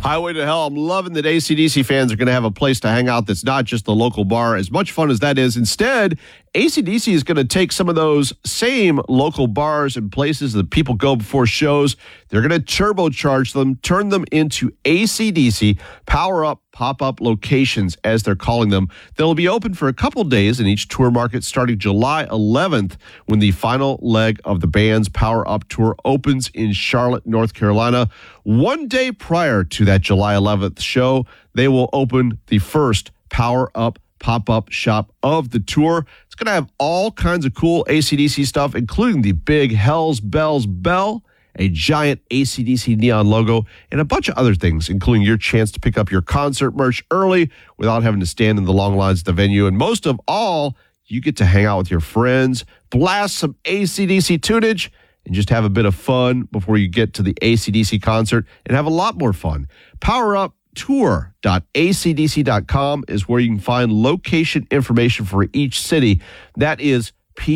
Highway to Hell. I'm loving that AC/DC fans are going to have a place to hang out that's not just the local bar. As much fun as that is, instead, AC/DC is going to take some of those same local bars and places that people go before shows. They're going to turbocharge them, turn them into AC/DC power-up pop-up locations, as they're calling them. They'll be open for a couple days in each tour market starting July 11th when the final leg of the band's Power Up Tour opens in Charlotte, North Carolina. One day prior to that July 11th show, they will open the first Power Up pop-up shop of the tour. It's going to have all kinds of cool AC/DC stuff, including the big Hells Bells bell, a giant AC/DC neon logo, and a bunch of other things, including your chance to pick up your concert merch early without having to stand in the long lines at the venue. And most of all, you get to hang out with your friends, blast some AC/DC tunage, and just have a bit of fun before you get to the AC/DC concert and have a lot more fun. PowerUpTour.acdc.com is where you can find location information for each city. That is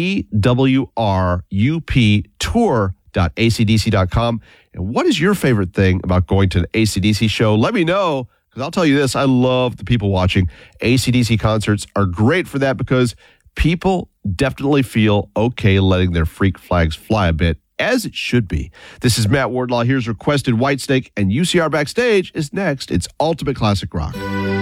PWRUP Tour.acdc.com. And what is your favorite thing about going to an AC/DC show? Let me know, because I'll tell you this, I love the people watching. AC/DC concerts are great for that because people definitely feel okay letting their freak flags fly a bit, as it should be. This is Matt Wardlaw. Here's Requested Whitesnake, and UCR Backstage is next. It's Ultimate Classic Rock.